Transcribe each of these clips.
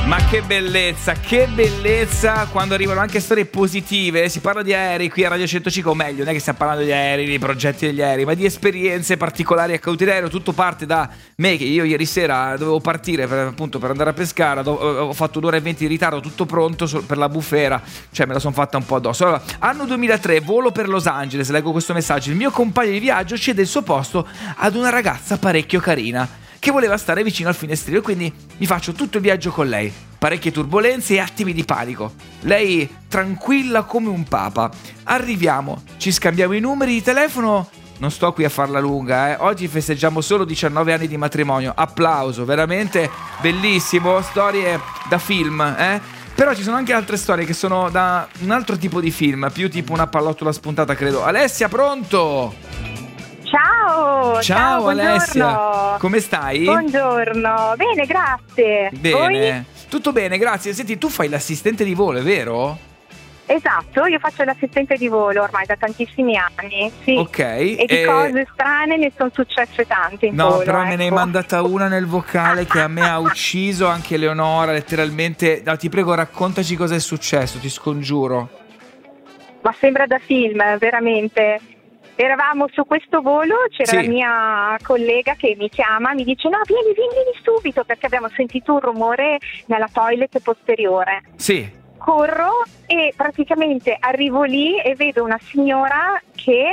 Ma che bellezza quando arrivano anche storie positive. Si parla di aerei qui a Radio 105, o meglio, non è che stiamo parlando di aerei, di progetti degli aerei, ma di esperienze particolari accadute in aereo. Tutto parte da me, che io ieri sera dovevo partire per andare a pescare, ho fatto 1 ora e 20 di ritardo, tutto pronto per la bufera, cioè me la sono fatta un po' addosso. Allora, anno 2003, volo per Los Angeles, leggo questo messaggio: il mio compagno di viaggio cede il suo posto ad una ragazza parecchio carina che voleva stare vicino al finestrino, e quindi mi faccio tutto il viaggio con lei. Parecchie turbolenze e attimi di panico. Lei tranquilla come un papa. Arriviamo, ci scambiamo i numeri di telefono. Non sto qui a farla lunga, Oggi festeggiamo solo 19 anni di matrimonio. Applauso, veramente bellissimo. Storie da film, Però ci sono anche altre storie che sono da un altro tipo di film, più tipo una pallottola spuntata, credo. Alessia, pronto? Ciao Alessia, come stai? Buongiorno, bene, grazie. Bene, Voi? Tutto bene, grazie. Senti, tu fai l'assistente di volo, è vero? Esatto, io faccio l'assistente di volo ormai da tantissimi anni, sì. Ok. E di cose strane ne sono successe tante in volo. No, però me ne hai ecco. mandata una nel vocale che a me ha ucciso, anche Eleonora, letteralmente. No, ti prego, raccontaci cosa è successo, ti scongiuro. Ma sembra da film, veramente. Eravamo su questo volo, c'era Sì. la mia collega che mi chiama, mi dice: no, vieni subito, perché abbiamo sentito un rumore nella toilet posteriore. Sì. Corro e praticamente arrivo lì e vedo una signora che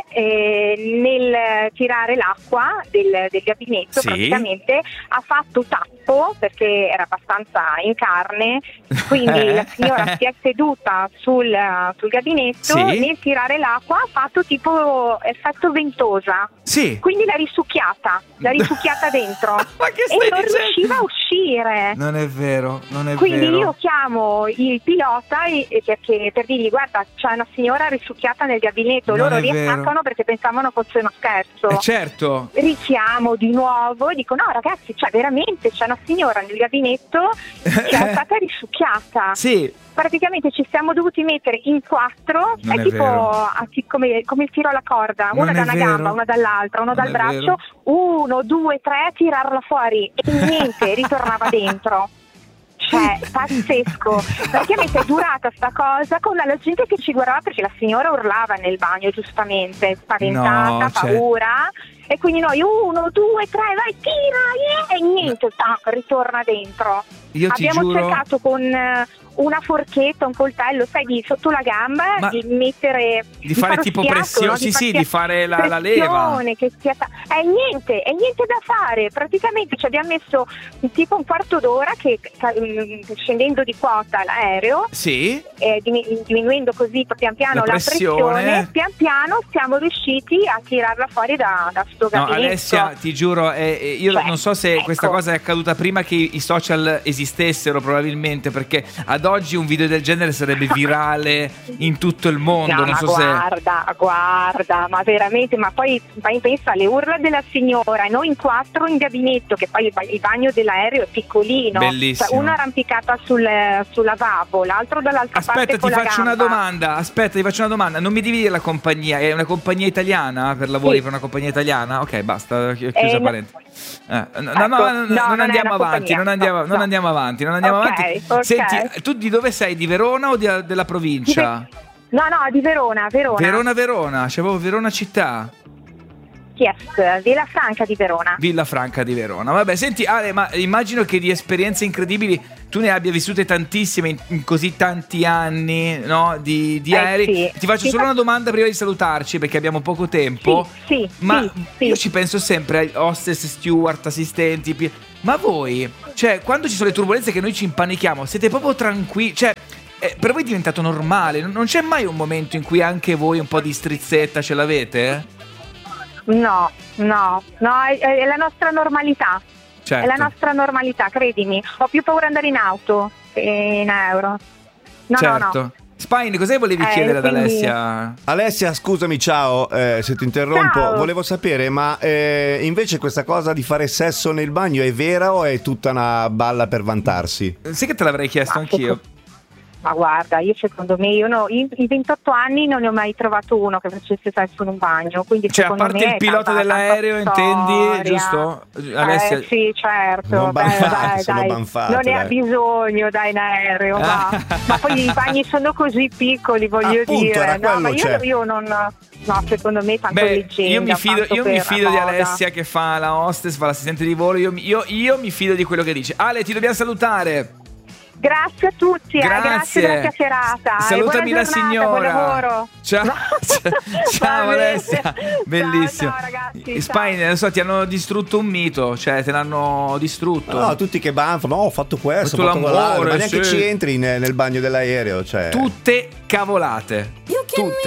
nel tirare l'acqua del gabinetto, Sì. praticamente ha fatto tappo perché era abbastanza in carne, quindi la signora si è seduta sul gabinetto, Sì. nel tirare l'acqua ha fatto tipo effetto ventosa. Sì. Quindi l'ha risucchiata dentro. Ma che e stai non dicendo? riusciva a uscire. Non è vero, non è Quindi vero. io chiamo il pilota per dirgli: guarda, c'è una signora risucchiata nel gabinetto. Non Loro è vero. riattaccano perché pensavano fosse uno scherzo. Certo. Richiamo di nuovo e dico: no ragazzi, veramente c'è una signora nel gabinetto che è stata risucchiata. Sì. Praticamente ci siamo dovuti mettere in 4, Non è è tipo vero. come il tiro alla corda, Non una da è una vero. gamba, una dall'altra, uno Non dal è braccio, vero. 1, 2, 3, tirarla fuori e niente, ritornava dentro. Cioè, pazzesco. Praticamente è durata sta cosa con la gente che ci guardava, perché la signora urlava nel bagno, giustamente, spaventata, No, cioè. paura. E quindi noi 1, 2, 3, vai, tira, e niente, ritorna dentro. Io ti Abbiamo giuro. cercato con una forchetta, un coltello, sai, di sotto la gamba, Ma di mettere, di fare fare tipo schiaffo, pressione, no? sì, di fare la leva. pressione, che è niente da fare. Praticamente ci abbiamo messo tipo un quarto d'ora che scendendo di quota l'aereo, Sì. diminuendo così pian piano La la pressione. pressione, pian piano siamo riusciti a tirarla fuori da sto No, gabinetto. Alessia, ti giuro, io Cioè, non so se ecco. questa cosa è accaduta prima che i social esistessero, probabilmente, perché ad oggi un video del genere sarebbe virale in tutto il mondo. No, Non ma so se. guarda, ma veramente, ma poi pensa alle urla della signora, e noi in 4 in gabinetto, che poi il bagno dell'aereo è piccolino. Bellissimo. Cioè, una arrampicata sul lavabo, l'altro dall'altra Aspetta, parte ti con la faccio una gamba. domanda. Non mi devi dire la compagnia, è una compagnia italiana per lavori Sì. per una compagnia italiana? Ok, basta, chiusa no. parentesi. Non Ecco, no, andiamo non è una avanti, compagnia, non andiamo avanti. Ok. Senti, tu di dove sei? Di Verona o della provincia? No, di Verona. Verona, c'avevo Verona città. Yes, Villa Franca di Verona. Villa Franca di Verona. Vabbè, senti Ale, ma immagino che di esperienze incredibili tu ne abbia vissute tantissime in così tanti anni, no? Di aerei. Sì. Ti faccio solo una domanda prima di salutarci, perché abbiamo poco tempo. Sì, Ma sì. io ci penso sempre ai hostess, steward, assistenti. Ma voi, cioè, quando ci sono le turbulenze che noi ci impanichiamo, siete proprio tranquilli? Cioè, per voi è diventato normale? Non c'è mai un momento in cui anche voi un po' di strizzetta ce l'avete? No, è la nostra normalità. Certo. È la nostra normalità, credimi. Ho più paura di andare in auto che in aereo. Certo. No. Spine, cosa volevi chiedere ad quindi- Alessia? Alessia, scusami, ciao, se ti interrompo, Ciao. volevo sapere, ma invece questa cosa di fare sesso nel bagno è vera o è tutta una balla per vantarsi? Sai che te l'avrei chiesto anch'io? Ma guarda, io secondo me, in 28 anni non ne ho mai trovato uno che facesse sesso in un bagno. Quindi Cioè, a secondo parte me il pilota tanta dell'aereo, intendi, storia. giusto? Alessia? Sì, certo. Non banfate, Dai, sono dai. banfate, Non ne ha dai. bisogno, dai, in aereo. Ma poi i bagni sono così piccoli, voglio Appunto, dire. era No, ma quello, cioè. io non. No, secondo me tanto Beh, leggenda. io mi fido tanto di per moda. Alessia che fa la hostess, fa l'assistente di volo. Io mi fido di quello che dice. Ale, ti dobbiamo salutare. Grazie a tutti, grazie della chiacchierata. Salutami e buona la giornata, signora. buon lavoro. Ciao, ciao Va bene. Alessia, bellissimo. Ciao, ragazzi, Spine, non so, ti hanno distrutto un mito, cioè te l'hanno distrutto. No, tutti che banfano, ho fatto questo, ho Tutto fatto quell'altro, l'amore, ma neanche sì. ci entri nel bagno dell'aereo, cioè. Tutte cavolate. Tutte.